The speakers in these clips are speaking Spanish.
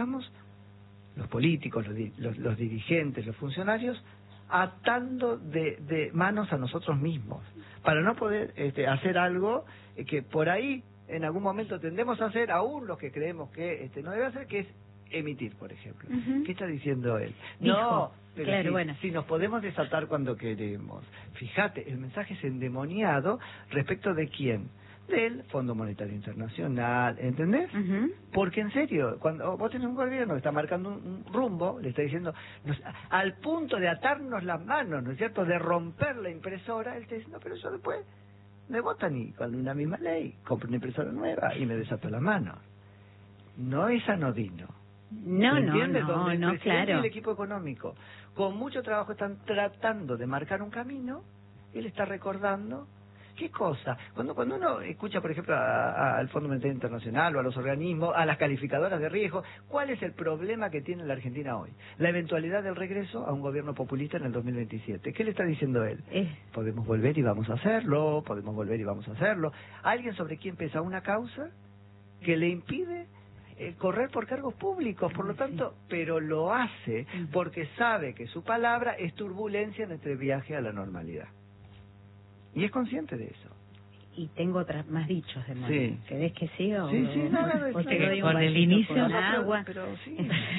estamos, los políticos, los dirigentes, los funcionarios, atando de manos a nosotros mismos, para no poder hacer algo que por ahí en algún momento tendemos a hacer, aún los que creemos que no debe hacer, que es emitir, por ejemplo. ¿Qué está diciendo él? No, pero claro, si nos podemos desatar cuando queremos. Fíjate, el mensaje es endemoniado respecto de quién. Del Fondo Monetario Internacional, ¿entendés? Porque en serio, cuando vos tenés un gobierno que está marcando un rumbo, le está diciendo, al punto de atarnos las manos, ¿no es cierto?, de romper la impresora, él está diciendo, pero yo después me votan y con una misma ley, compro una impresora nueva y me desato las manos. No es anodino. No, claro. El equipo económico, con mucho trabajo, están tratando de marcar un camino, él está recordando. ¿Qué cosa? Cuando uno escucha, por ejemplo, al Fondo Monetario Internacional o a los organismos, a las calificadoras de riesgo, ¿cuál es el problema que tiene la Argentina hoy? La eventualidad del regreso a un gobierno populista en el 2027. ¿Qué le está diciendo él? Podemos volver y vamos a hacerlo, podemos volver y vamos a hacerlo. ¿Alguien sobre quien pesa una causa que le impide correr por cargos públicos? Por lo tanto, pero lo hace porque sabe que su palabra es turbulencia en este viaje a la normalidad. Y es consciente de eso. Y tengo más dichos de Moreno. Sí. ¿Querés que siga? Sí, o te lo digo con el inicio con agua. Pero sí.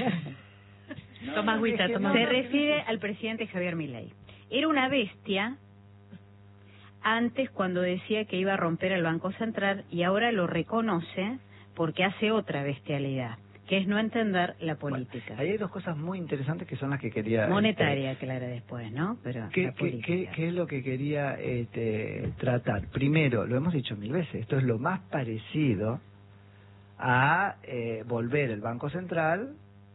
Toma agüita, toma. Se refiere al presidente Javier Milei. Era una bestia antes cuando decía que iba a romper el Banco Central y ahora lo reconoce porque hace otra bestialidad, que es no entender la política. Bueno, ahí hay dos cosas muy interesantes que son las que quería... Monetaria, claro, después, ¿no? Pero ¿Qué es lo que quería tratar? Primero, lo hemos dicho 1000 veces, esto es lo más parecido a volver el Banco Central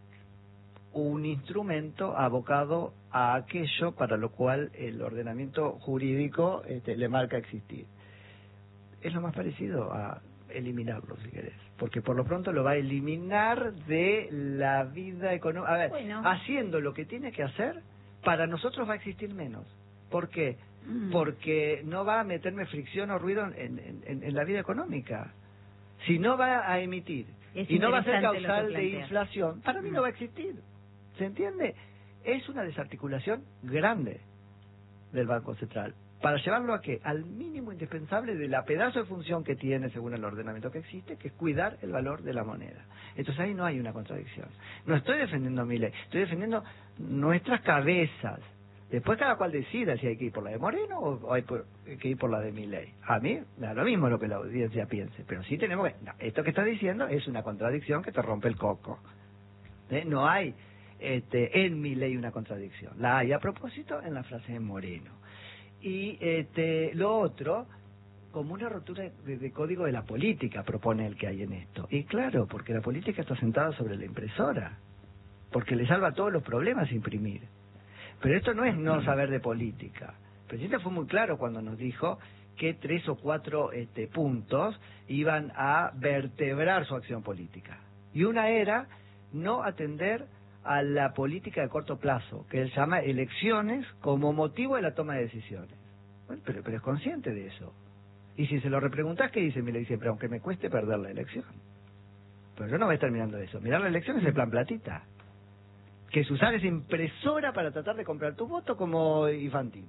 un instrumento abocado a aquello para lo cual el ordenamiento jurídico le marca existir. Es lo más parecido a eliminarlo, si querés, porque por lo pronto lo va a eliminar de la vida económica. A ver, haciendo lo que tiene que hacer, para nosotros va a existir menos. ¿Por qué? Porque no va a meterme fricción o ruido en la vida económica. Si no va a emitir y no va a ser causal de inflación, para mí no va a existir. ¿Se entiende? Es una desarticulación grande del Banco Central. ¿Para llevarlo a qué? Al mínimo indispensable de la pedazo de función que tiene según el ordenamiento que existe, que es cuidar el valor de la moneda. Entonces ahí no hay una contradicción. No estoy defendiendo a Milei, estoy defendiendo nuestras cabezas. Después cada cual decida si hay que ir por la de Moreno o hay que ir por la de Milei. A mí me da lo mismo lo que la audiencia piense, pero sí tenemos que... No, esto que está diciendo es una contradicción que te rompe el coco. No hay en Milei una contradicción. La hay a propósito en la frase de Moreno. Y lo otro, como una rotura de código de la política, propone el que hay en esto. Y claro, porque la política está sentada sobre la impresora, porque le salva todos los problemas imprimir. Pero esto no es no saber de política. El presidente fue muy claro cuando nos dijo que 3 o 4 puntos iban a vertebrar su acción política. Y una era no atender a la política de corto plazo, que él llama elecciones como motivo de la toma de decisiones. Bueno, pero es consciente de eso. Y si se lo repreguntás, ¿qué dice Milei siempre? Aunque me cueste perder la elección. Pero yo no voy a estar mirando eso. Mirar la elección es el plan platita. Que es usar esa impresora para tratar de comprar tu voto como infantino.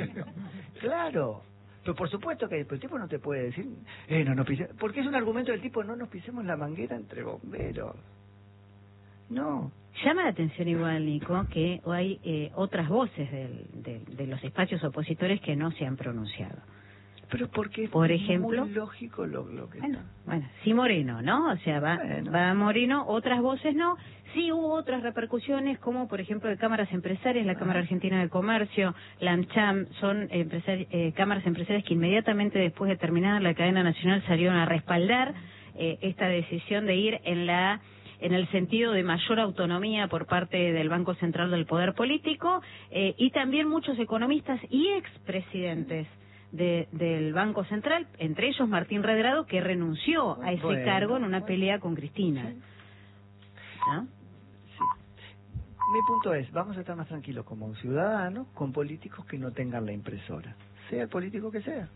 Claro. Pero por supuesto que el tipo no te puede decir, no pisemos, porque es un argumento del tipo, no nos pisemos la manguera entre bomberos. No. Llama la atención igual, Nico, que hay otras voces de los espacios opositores que no se han pronunciado. Pero porque por ejemplo, muy lógico lo que bueno, sí Moreno, ¿no? O sea, va Moreno, otras voces no. Sí hubo otras repercusiones, como por ejemplo de cámaras empresarias, la Cámara Argentina de Comercio, la AmCham, son cámaras empresarias que inmediatamente después de terminar la cadena nacional salieron a respaldar esta decisión de ir en el sentido de mayor autonomía por parte del Banco Central del Poder Político, y también muchos economistas y expresidentes del Banco Central, entre ellos Martín Redrado, que renunció a ese cargo en una pelea con Cristina. ¿No? Sí. Mi punto es, vamos a estar más tranquilos como ciudadanos con políticos que no tengan la impresora, sea el político que sea.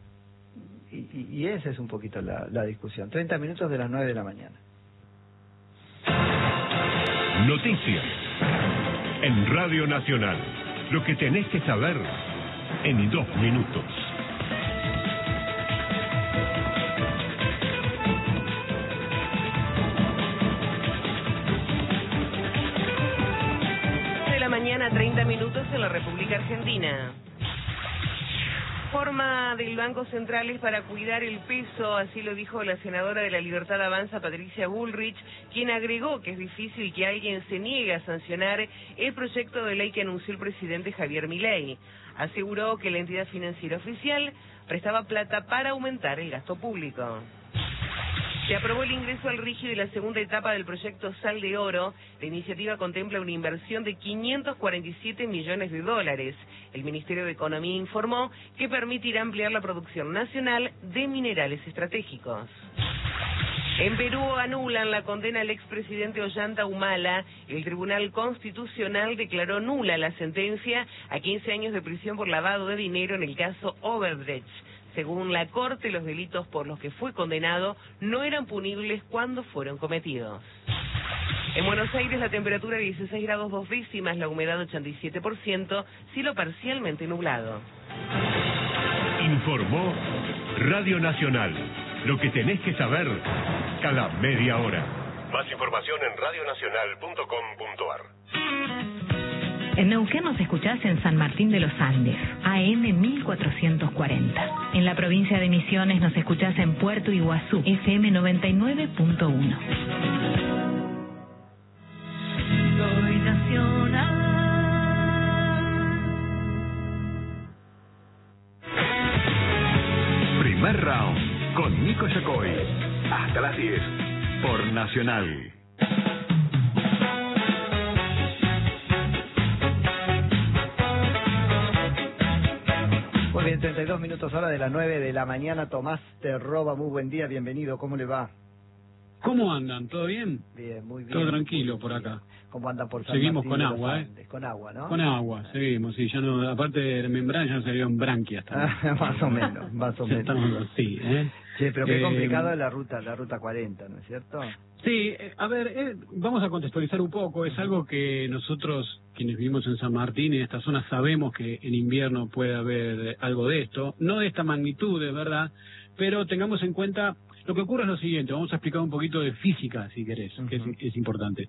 Y esa es un poquito la discusión. 30 minutos de las 9 de la mañana. Noticias. En Radio Nacional. Lo que tenés que saber en 2 minutos. De la mañana, 30 minutos en la República Argentina. Forma del Banco Central es para cuidar el peso, así lo dijo la senadora de la Libertad Avanza, Patricia Bullrich, quien agregó que es difícil que alguien se niegue a sancionar el proyecto de ley que anunció el presidente Javier Milei. Aseguró que la entidad financiera oficial prestaba plata para aumentar el gasto público. Se aprobó el ingreso al RIGI de la segunda etapa del proyecto Sal de Oro. La iniciativa contempla una inversión de 547 millones de dólares. El Ministerio de Economía informó que permitirá ampliar la producción nacional de minerales estratégicos. En Perú anulan la condena al expresidente Ollanta Humala. El Tribunal Constitucional declaró nula la sentencia a 15 años de prisión por lavado de dinero en el caso Odebrecht. Según la Corte, los delitos por los que fue condenado no eran punibles cuando fueron cometidos. En Buenos Aires la temperatura 16 grados 2 décimas, la humedad 87%, cielo parcialmente nublado. Informó Radio Nacional. Lo que tenés que saber cada media hora. Más información en radionacional.com.ar. En Neuquén nos escuchás en San Martín de los Andes, AM 1440. En la provincia de Misiones nos escuchás en Puerto Iguazú, FM 99.1. Soy nacional. Primer round con Nico Yacoy. Hasta las 10 por Nacional. Muy bien, 32 minutos hora de las 9 de la mañana. Tomás te roba, muy buen día, bienvenido, ¿cómo le va? ¿Cómo andan? ¿Todo bien? Bien, muy bien. Todo tranquilo por acá. ¿Cómo andan por San Seguimos Martín con de los agua, Andes? Con agua, ¿no? Con agua, seguimos, sí, ya no, aparte de membrana ya no se vieron branquias también. Más o menos, más o menos. Estamos así, Sí, pero qué complicado es la ruta 40, ¿no es cierto? Sí, a ver, vamos a contextualizar un poco, es algo que nosotros, quienes vivimos en San Martín y en esta zona, sabemos que en invierno puede haber algo de esto, no de esta magnitud, es verdad, pero tengamos en cuenta, lo que ocurre es lo siguiente, vamos a explicar un poquito de física, si querés, que es importante.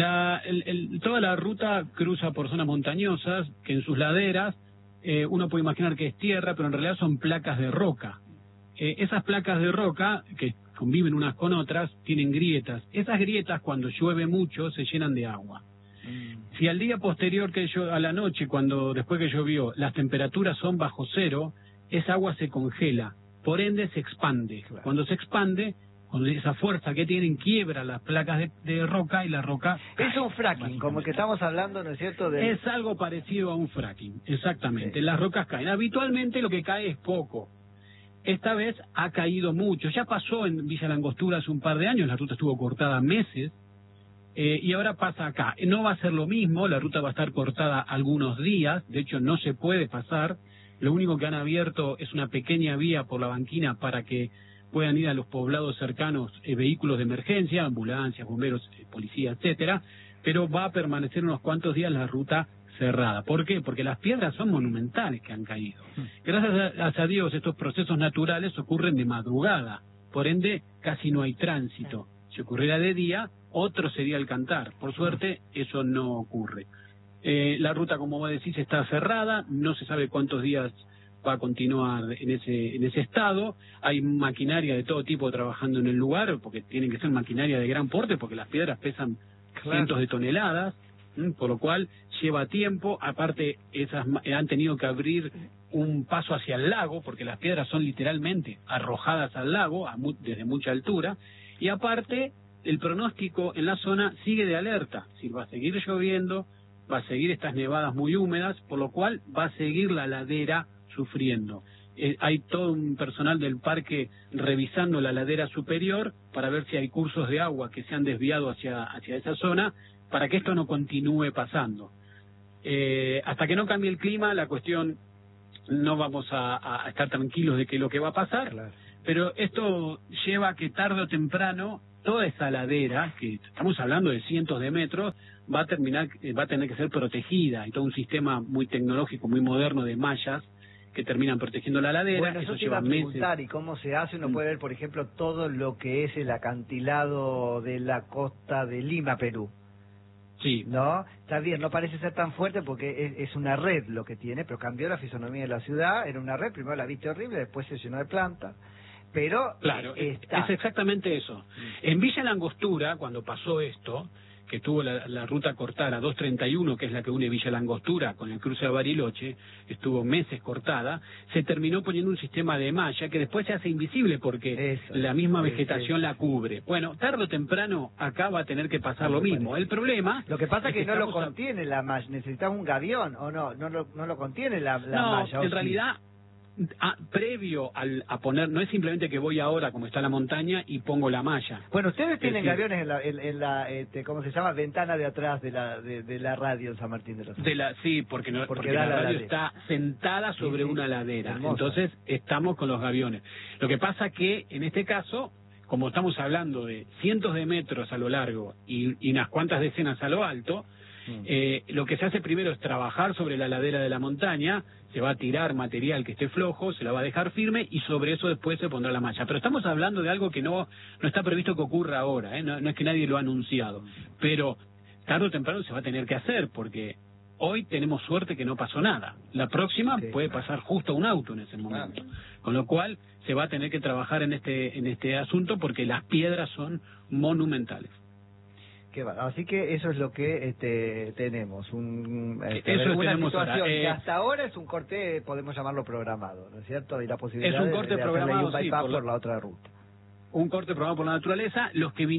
Toda la ruta cruza por zonas montañosas, que en sus laderas, uno puede imaginar que es tierra, pero en realidad son placas de roca. Esas placas de roca, que conviven unas con otras, tienen grietas. Esas grietas, cuando llueve mucho, se llenan de agua. Si al día posterior a la noche, después que llovió, las temperaturas son bajo cero, esa agua se congela, por ende se expande. Claro. Cuando se expande, con esa fuerza que tienen, quiebra las placas de roca y la roca cae. Es un fracking, como que estamos hablando, ¿no es cierto? Es algo parecido a un fracking, exactamente. Sí. Las rocas caen. Habitualmente lo que cae es poco. Esta vez ha caído mucho. Ya pasó en Villa Langostura hace un par de años, la ruta estuvo cortada meses, y ahora pasa acá. No va a ser lo mismo, la ruta va a estar cortada algunos días, de hecho no se puede pasar. Lo único que han abierto es una pequeña vía por la banquina para que puedan ir a los poblados cercanos vehículos de emergencia, ambulancias, bomberos, policía, etcétera, pero va a permanecer unos cuantos días la ruta cerrada. ¿Por qué? Porque las piedras son monumentales que han caído. Gracias a Dios, estos procesos naturales ocurren de madrugada, por ende casi no hay tránsito. Si ocurriera de día, otro sería el cantar. Por suerte, eso no ocurre. La ruta, como vos decís, está cerrada, no se sabe cuántos días va a continuar en ese estado. Hay maquinaria de todo tipo trabajando en el lugar, porque tienen que ser maquinaria de gran porte, porque las piedras pesan cientos de toneladas. Por lo cual lleva tiempo, aparte han tenido que abrir un paso hacia el lago, porque las piedras son literalmente arrojadas al lago desde mucha altura, y aparte el pronóstico en la zona sigue de alerta, si va a seguir lloviendo, va a seguir estas nevadas muy húmedas, por lo cual va a seguir la ladera sufriendo. Hay todo un personal del parque revisando la ladera superior para ver si hay cursos de agua que se han desviado hacia esa zona, para que esto no continúe pasando. Hasta que no cambie el clima, la cuestión, no vamos a estar tranquilos de que lo que va a pasar, claro. Pero esto lleva a que tarde o temprano toda esa ladera, que estamos hablando de cientos de metros, va a tener que ser protegida. Hay todo un sistema muy tecnológico, muy moderno de mallas que terminan protegiendo la ladera. Bueno, eso lleva meses. ¿Y cómo se hace? Uno puede ver, por ejemplo, todo lo que es el acantilado de la costa de Lima, Perú. Sí. ¿No? Está bien, no parece ser tan fuerte porque es una red lo que tiene, pero cambió la fisonomía de la ciudad. Era una red, primero la viste horrible, después se llenó de plantas. Pero claro, es exactamente eso. En Villa La Angostura, cuando pasó esto, que tuvo la ruta cortada 231, que es la que une Villa La Angostura con el cruce de Bariloche, estuvo meses cortada, se terminó poniendo un sistema de malla que después se hace invisible porque la misma vegetación la cubre. Bueno, tarde o temprano acá va a tener que pasar lo mismo. El problema... Lo que pasa es que no lo contiene la malla, necesitamos un gavión, ¿o no? No lo contiene la malla. En realidad... previo a poner, no es simplemente que voy ahora como está la montaña y pongo la malla. Bueno, ustedes tienen gaviones en la ¿cómo se llama? Ventana de atrás de la radio en San Martín de los Andes. Sí, porque la radio está sentada sobre una ladera. Hermosa. Entonces estamos con los gaviones. Lo que pasa que en este caso, como estamos hablando de cientos de metros a lo largo y unas cuantas decenas a lo alto, lo que se hace primero es trabajar sobre la ladera de la montaña, se va a tirar material que esté flojo, se la va a dejar firme y sobre eso después se pondrá la malla. Pero estamos hablando de algo que no está previsto que ocurra ahora, no es que nadie lo ha anunciado, pero tarde o temprano se va a tener que hacer porque hoy tenemos suerte que no pasó nada. La próxima puede pasar justo un auto en ese momento, con lo cual se va a tener que trabajar en este asunto porque las piedras son monumentales. Así que eso es lo que tenemos. Una tenemos situación ahora. Que hasta ahora es un corte, podemos llamarlo programado, ¿no es cierto? Y la posibilidad es un corte programado, un bypass por la otra ruta. Un corte programado por la naturaleza. Los que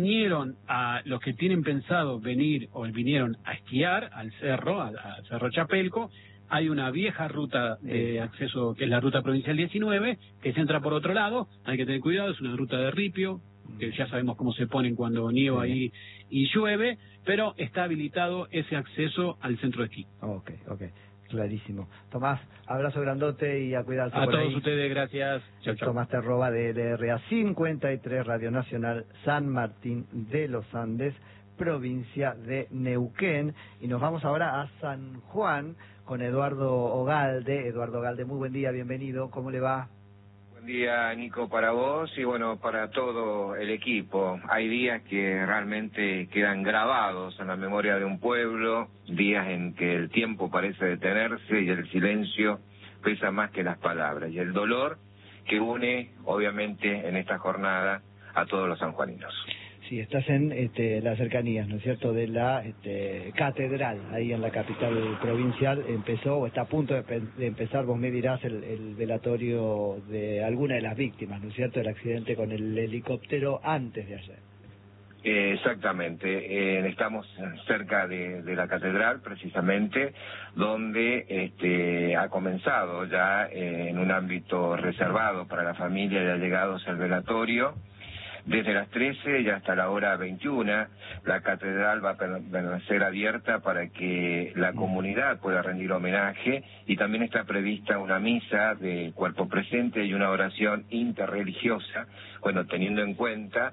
tienen pensado venir o vinieron a esquiar al Cerro Chapelco, hay una vieja ruta de acceso que es la ruta provincial 19, que se entra por otro lado. Hay que tener cuidado, es una ruta de ripio, que ya sabemos cómo se ponen cuando nieva ahí y llueve, pero está habilitado ese acceso al centro de esquí. Ok, clarísimo. Tomás, abrazo grandote y a cuidarse a por todos ahí. Ustedes, gracias. Chau. Tomás Terroba de LRA 53, Radio Nacional, San Martín de los Andes, provincia de Neuquén. Y nos vamos ahora a San Juan con Eduardo Ogalde. Eduardo Ogalde, muy buen día, bienvenido. ¿Cómo le va? Buen día, Nico, para vos y bueno, para todo el equipo. Hay días que realmente quedan grabados en la memoria de un pueblo, días en que el tiempo parece detenerse y el silencio pesa más que las palabras, y el dolor que une, obviamente, en esta jornada a todos los sanjuaninos. Sí, estás en las cercanías, ¿no es cierto?, de la catedral, ahí en la capital provincial. Empezó, o está a punto de empezar, vos me dirás, el velatorio de alguna de las víctimas, ¿no es cierto?, del accidente con el helicóptero antes de ayer. Exactamente, estamos cerca de la catedral, precisamente, donde ha comenzado ya en un ámbito reservado para la familia y allegados el velatorio. Desde las 13 y hasta la hora 21, la catedral va a permanecer abierta para que la comunidad pueda rendir homenaje, y también está prevista una misa de cuerpo presente y una oración interreligiosa, bueno, teniendo en cuenta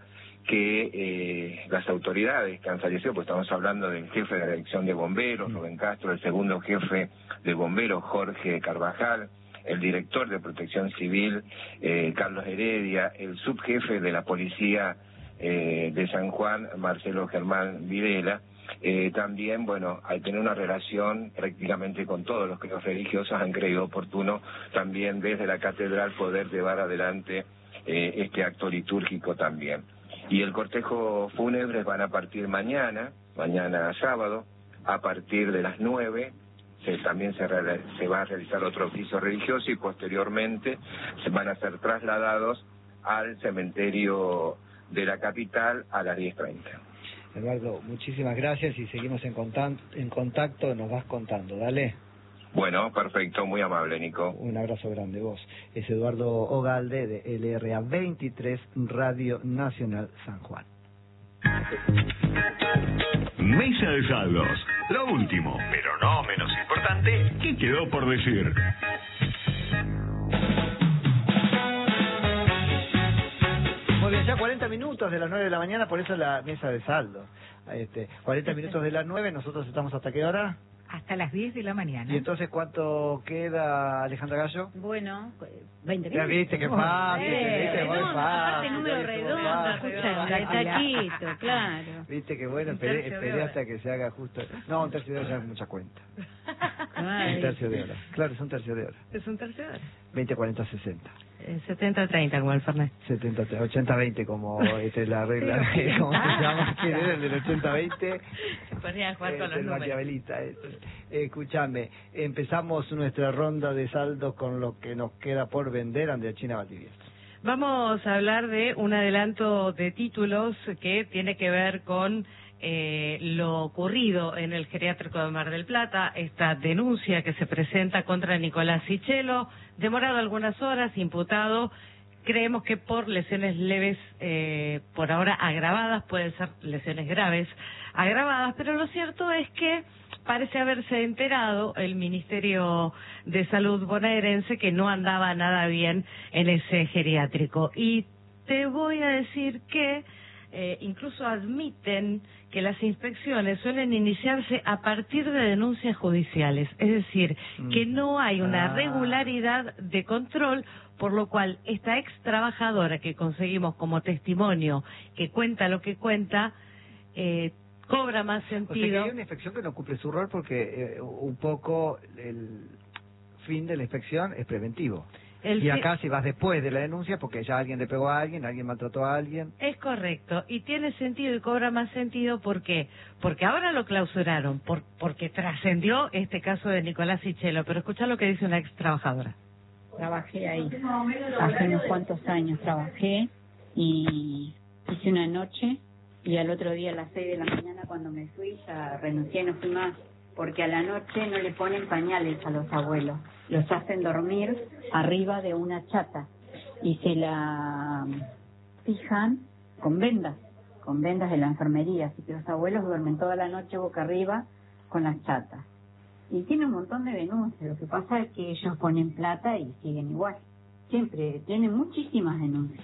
que las autoridades que han fallecido, pues estamos hablando del jefe de la dirección de bomberos, Rubén Castro, el segundo jefe de bomberos, Jorge Carvajal, el director de Protección Civil, Carlos Heredia, el subjefe de la Policía de San Juan, Marcelo Germán Videla. También, bueno, al tener una relación prácticamente con todos los credos religiosos, han creído oportuno también desde la catedral poder llevar adelante este acto litúrgico también. Y el cortejo fúnebre van a partir mañana sábado, a partir de las 9, también se va a realizar otro oficio religioso y posteriormente se van a ser trasladados al cementerio de la capital a las 10:30. Eduardo, muchísimas gracias y seguimos en contacto, nos vas contando, dale. Bueno, perfecto, muy amable, Nico. Un abrazo grande, vos. Es Eduardo Ogalde de LRA 23, Radio Nacional San Juan. Mesa de saldos. Lo último, pero no menos importante, ¿qué quedó por decir? Muy bien, ya 40 minutos de las 9 de la mañana, por eso la mesa de saldo. 40 minutos de las 9, nosotros estamos ¿hasta qué hora? Hasta las 10 de la mañana. ¿Y entonces cuánto queda, Alejandra Gallo? Bueno, 20 Ya minutos. viste que fácil, viste, muy fácil. Aparte número redondo, escucha, taquito, claro. Viste que bueno, esperé hasta que se haga justo. No, un tercio de hora ya es mucha cuenta. Un tercio de hora. Claro, es un tercio de hora. Es un tercio de hora. 20, 40, 60. 70-30 como el Fernet. 80-20 como la regla, ¿cómo se llama? ¿Quién era el del 80-20? Ponía a jugar con los el números. maquiavelita. Escúchame, empezamos nuestra ronda de saldos con lo que nos queda por vender, Andrea China Valdivieso. Vamos a hablar de un adelanto de títulos que tiene que ver con lo ocurrido en el geriátrico de Mar del Plata, esta denuncia que se presenta contra Nicolás Sichelo, demorado algunas horas, imputado, creemos que por lesiones leves, por ahora agravadas, pueden ser lesiones graves agravadas, pero lo cierto es que parece haberse enterado el Ministerio de Salud bonaerense que no andaba nada bien en ese geriátrico. Y te voy a decir que incluso admiten que las inspecciones suelen iniciarse a partir de denuncias judiciales, es decir, que no hay una regularidad de control, por lo cual esta ex trabajadora que conseguimos como testimonio, que cuenta lo que cuenta, cobra más sentido. O sea que hay una inspección que no cumple su rol porque un poco el fin de la inspección es preventivo. Y acá si vas después de la denuncia porque ya alguien le pegó a alguien maltrató a alguien. Es correcto, y tiene sentido y cobra más sentido, ¿por qué? Porque ahora lo clausuraron, porque trascendió este caso de Nicolás Sichelo, pero escuchá lo que dice una ex trabajadora. Trabajé ahí, hace unos cuantos años trabajé y hice una noche y al otro día a las 6 de la mañana cuando me fui ya renuncié y no fui más. Porque a la noche no le ponen pañales a los abuelos, los hacen dormir arriba de una chata y se la fijan con vendas de la enfermería, así que los abuelos duermen toda la noche boca arriba con las chatas. Y tiene un montón de denuncias, lo que pasa es que ellos ponen plata y siguen igual, siempre tienen muchísimas denuncias.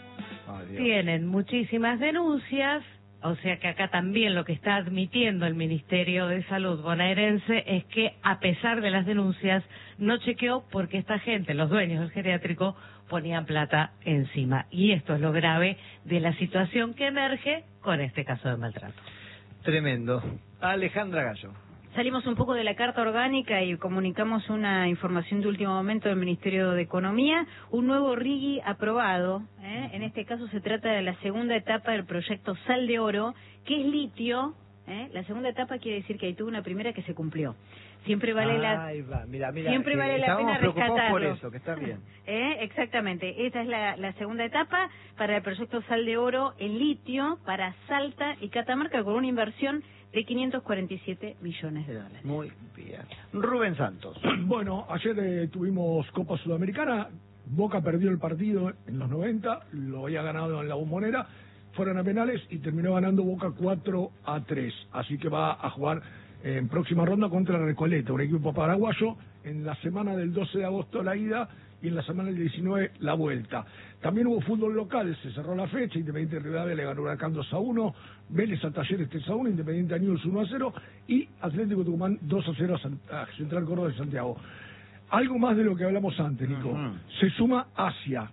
Tienen muchísimas denuncias. O sea que acá también lo que está admitiendo el Ministerio de Salud bonaerense es que a pesar de las denuncias no chequeó porque esta gente, los dueños del geriátrico, ponían plata encima. Y esto es lo grave de la situación que emerge con este caso de maltrato. Tremendo. Alejandra Gallo. Salimos un poco de la Carta Orgánica y comunicamos una información de último momento del Ministerio de Economía, un nuevo RIGI aprobado, en este caso se trata de la segunda etapa del proyecto Sal de Oro, que es litio, la segunda etapa quiere decir que ahí tuvo una primera que se cumplió. Siempre vale mira, siempre vale la pena rescatarlo. Por eso, que está bien. Exactamente, esta es la segunda etapa para el proyecto Sal de Oro en litio para Salta y Catamarca con una inversión de 547 millones de dólares. Muy bien. Rubén Santos. Bueno, ayer tuvimos Copa Sudamericana, Boca perdió el partido en los 90, lo había ganado en la Bombonera, fueron a penales y terminó ganando Boca 4-3, así que va a jugar en próxima ronda contra Recoleta, un equipo paraguayo, en la semana del 12 de agosto la ida y en la semana del 19 la vuelta. También hubo fútbol local, se cerró la fecha, Independiente Rivadavia le ganó Huracán 2-1, Vélez a Talleres 3-1, Independiente a Newell's 1-0 y Atlético Tucumán 2-0 a Central Córdoba de Santiago. Algo más de lo que hablamos antes, Nico. Se suma Asia.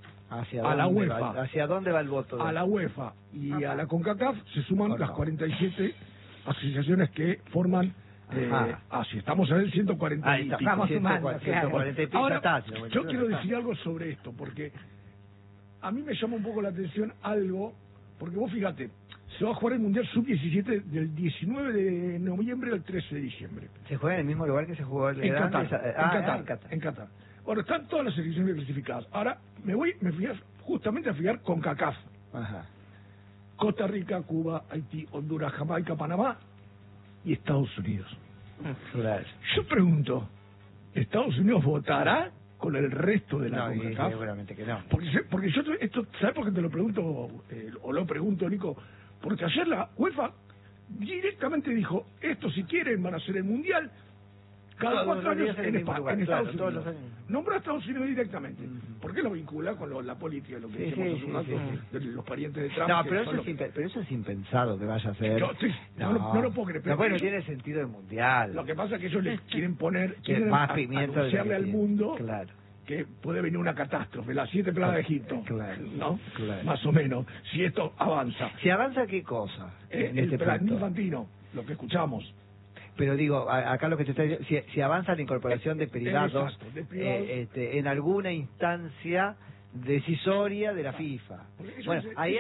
A la UEFA. ¿Hacia dónde va el voto? A la UEFA y a la CONCACAF se suman las 47 asociaciones que forman Asia. Estamos en el 140 y pico. Estamos sumando, 140 y pico. Ahora, yo quiero decir algo sobre esto, porque a mí me llama un poco la atención algo, porque vos fíjate, se va a jugar el Mundial Sub-17 del 19 de noviembre al 13 de diciembre. ¿Se juega en el mismo lugar que se jugó el en Qatar. Bueno, están todas las selecciones clasificadas. Ahora me fui justamente a fijar con CONCACAF. Costa Rica, Cuba, Haití, Honduras, Jamaica, Panamá y Estados Unidos. Yo pregunto, ¿Estados Unidos votará con el resto de la CONCACAF? Seguramente que no. Porque yo esto, ¿sabes por qué te lo pregunto? O lo pregunto, Nico. Porque ayer la UEFA directamente dijo, esto si quieren van a hacer el Mundial Cada 4 años días en España, en Estados todos Unidos. los años. Nombró a Estados Unidos directamente. ¿Por qué lo vincula con la política, lo que decimos hace un rato, de los parientes de Trump? No, que pero son pero eso es impensado que vaya a ser. No lo puedo creer. No, bueno, tiene sentido del mundial. Lo que pasa es que ellos le quieren poner, más pimienta anunciarle al mundo claro. que puede venir una catástrofe, las 7 plagas de Egipto, claro, ¿no? Claro. Más o menos, si esto avanza. ¿Si avanza qué cosa? En El este plan punto? infantino, lo que escuchamos. Pero digo, acá lo que te está diciendo, si avanza la incorporación de privados, Exacto, de privados. En alguna instancia decisoria de la FIFA. Bueno, ahí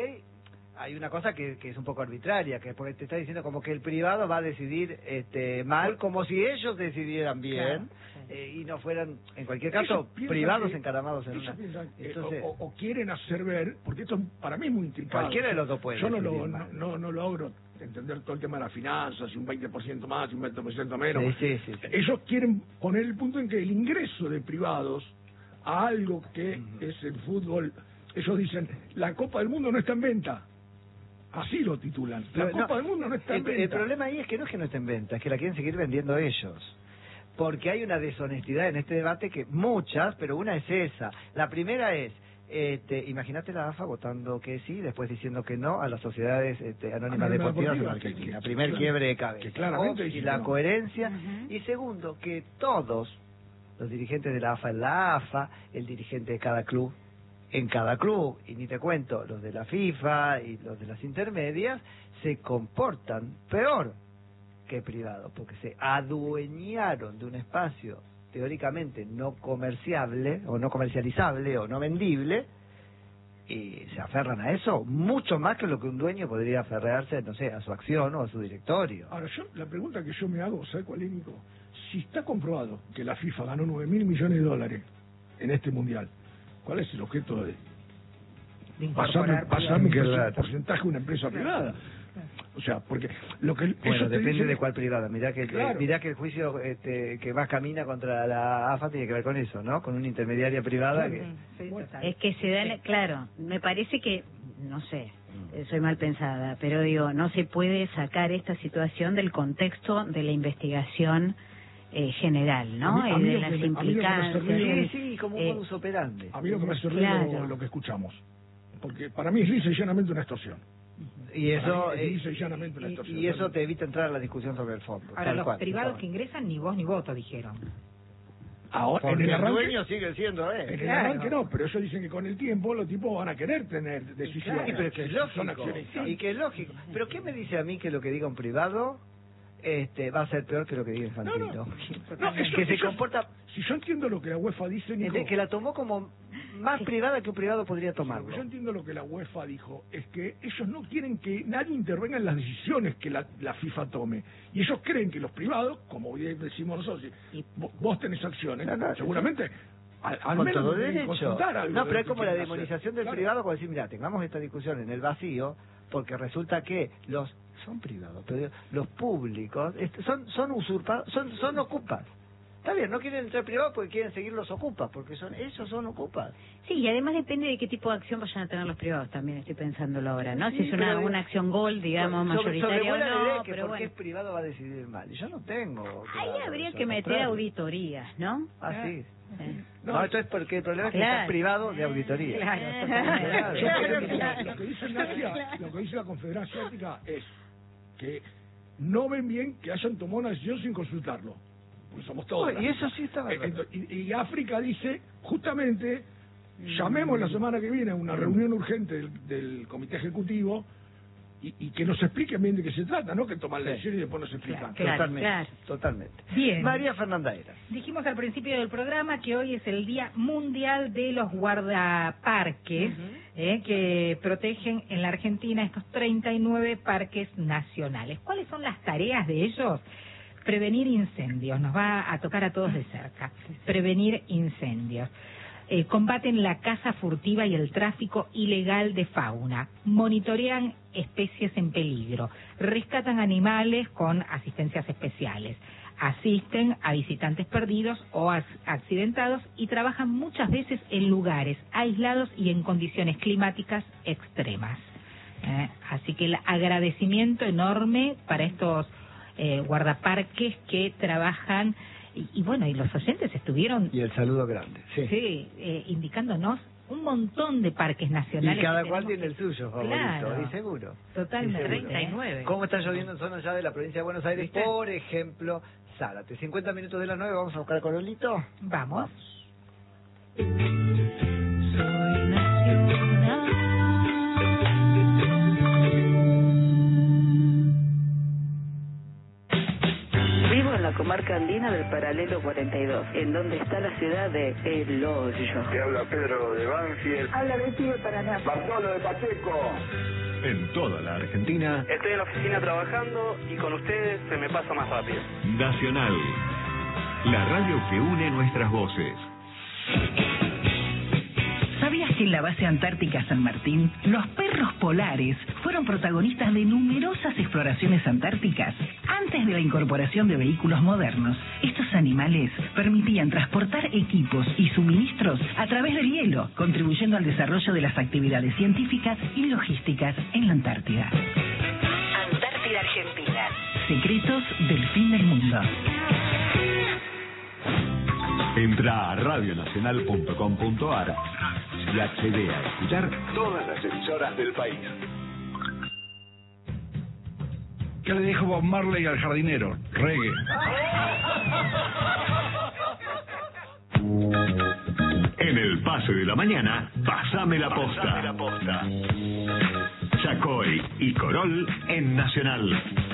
hay una cosa que es un poco arbitraria, que porque te está diciendo como que el privado va a decidir mal, como si ellos decidieran bien, y no fueran, en cualquier caso, privados encaramados en una. Entonces, o quieren hacer ver, porque esto para mí es muy intricado. Cualquiera de los dos puede. Yo no logro entender todo el tema de las finanzas, y un 20% más, y un 20% menos. Sí. Ellos quieren poner el punto en que el ingreso de privados a algo que es el fútbol, ellos dicen, la Copa del Mundo no está en venta. Así lo titulan. La Copa del Mundo no está en venta. El problema ahí es que no esté en venta, es que la quieren seguir vendiendo ellos. Porque hay una deshonestidad en este debate que muchas, pero una es esa. La primera es, imagínate la AFA votando que sí, después diciendo que no a las sociedades anónimas deportivas en Argentina. Primer quiebre de cabeza. Que claramente y la coherencia. Y segundo, que todos los dirigentes de la AFA en la AFA, el dirigente de cada club en cada club, y ni te cuento, los de la FIFA y los de las intermedias, se comportan peor que privados, porque se adueñaron de un espacio teóricamente no comerciable, o no comercializable, o no vendible, y se aferran a eso mucho más que lo que un dueño podría aferrarse, no sé, a su acción o a su directorio. Ahora, la pregunta que yo me hago, ¿sabes cuál es, Nico? Si está comprobado que la FIFA ganó 9.000 millones de dólares en este mundial, ¿cuál es el objeto de pasarme que es un porcentaje de una empresa privada? O sea, porque lo que bueno, depende dicen, de cuál privada. Mirá que el juicio que más camina contra la AFA tiene que ver con eso, ¿no? Con una intermediaria privada es que se dan, claro, me parece que, no sé, soy mal pensada, pero digo, no se puede sacar esta situación del contexto de la investigación general, ¿no? Y de las implicancias. Sí, como un modus operandi. A mí lo que me hace ruido lo que escuchamos. Porque para mí es lisa y llanamente una extorsión. Y eso y eso te evita entrar a la discusión sobre el fondo. Ahora, los privados que ingresan ni voz ni voto, dijeron. Ahora, en el arranque, dueño sigue siendo él. En el arranque no, pero ellos dicen que con el tiempo los tipos van a querer tener decisiones. Sí, pero que es lógico. Y que es lógico. Pero ¿qué me dice a mí que lo que diga un privado va a ser peor que lo que diga Infantino? Que se comporta... Si yo entiendo lo que la UEFA dice, Nico, que la tomó como más privada que un privado podría tomarlo. Yo entiendo lo que la UEFA dijo, es que ellos no quieren que nadie intervenga en las decisiones que la FIFA tome. Y ellos creen que los privados, como hoy decimos nosotros, vos tenés acciones, seguramente... Al menos todo derecho. Algo no, pero es como la demonización del privado, como decir, mira, tengamos esta discusión en el vacío, porque resulta que son privados, pero los públicos son usurpados, son ocupas. Está bien, no quieren entrar privados porque quieren seguir los ocupas, porque ellos son ocupas. Sí, y además depende de qué tipo de acción vayan a tener los privados también, estoy pensándolo ahora, ¿no? Sí, si es una acción gold, digamos, mayoritaria o no, pero ¿por qué el privado va a decidir mal? Y yo no tengo... Ahí habría que meter auditorías, ¿no? Ah, sí. No, esto es porque el problema es que está privado de auditoría. Claro. Lo que dice la Confederación Asiática es que no ven bien que hayan tomado una decisión sin consultarlo. Pues somos todos. Y eso sí está verdad. Y África dice, justamente, llamemos la semana que viene a una reunión urgente del Comité Ejecutivo y que nos expliquen bien de qué se trata, ¿no? Que toman la decisión y después nos explican. Totalmente. Bien. María Fernanda Eras. Dijimos al principio del programa que hoy es el Día Mundial de los Guardaparques, que protegen en la Argentina estos 39 parques nacionales. ¿Cuáles son las tareas de ellos? Prevenir incendios, nos va a tocar a todos de cerca. Prevenir incendios. Combaten la caza furtiva y el tráfico ilegal de fauna. Monitorean especies en peligro. Rescatan animales con asistencias especiales. Asisten a visitantes perdidos o accidentados y trabajan muchas veces en lugares aislados y en condiciones climáticas extremas. Así que el agradecimiento enorme para estos guardaparques que trabajan, y bueno, y los oyentes estuvieron... Y el saludo grande, sí, indicándonos un montón de parques nacionales. Y cada cual tiene el suyo favorito, claro, y seguro. Totalmente. 39. ¿Cómo está lloviendo en zonas ya de la provincia de Buenos Aires? Por ejemplo, Zárate. 50 minutos de las 9, vamos a buscar a Corolito. Vamos. Soy nacional. Vivo en la comarca andina del paralelo 42, en donde está la ciudad de El Hoyo. Te habla Pedro de Banfield. Habla Betty de Paraná. Bartolo de Pacheco. En toda la Argentina, estoy en la oficina trabajando y con ustedes se me pasa más rápido. Nacional, la radio que une nuestras voces. ¿Sabías que en la base antártica San Martín, los perros polares fueron protagonistas de numerosas exploraciones antárticas? Antes de la incorporación de vehículos modernos, estos animales permitían transportar equipos y suministros a través del hielo, contribuyendo al desarrollo de las actividades científicas y logísticas en la Antártida. Antártida Argentina. Secretos del fin del mundo. Entra a radionacional.com.ar y accede a escuchar todas las emisoras del país. ¿Qué le dijo Bob Marley al jardinero? Reggae. En el pase de la mañana, pasame la posta. Chacoy y Corol en Nacional.